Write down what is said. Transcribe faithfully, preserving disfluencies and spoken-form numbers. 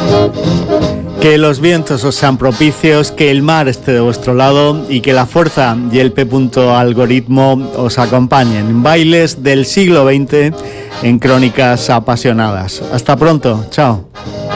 Que los vientos os sean propicios, que el mar esté de vuestro lado y que la fuerza y el P. Algoritmo os acompañen. Bailes del siglo veinte en Crónicas Apasionadas. Hasta pronto, chao.